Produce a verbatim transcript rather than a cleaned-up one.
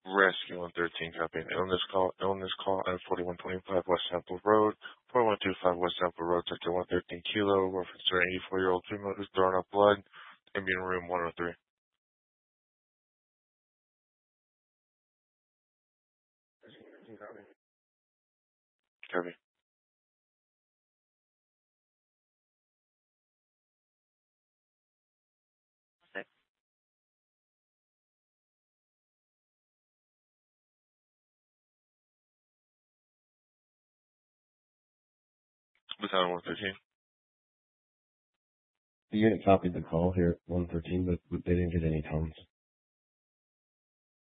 Rescue one thirteen, copy an illness call. Illness call at forty-one twenty-five West Sample Road, forty-one twenty-five West Sample Road, sector one thirteen Kilo. Reference to an eighty-four-year-old female who's throwing up blood and being in room one oh three. Copy. Copy. Battalion one thirteen. The unit copied the call here at one thirteen, but they didn't get any tones.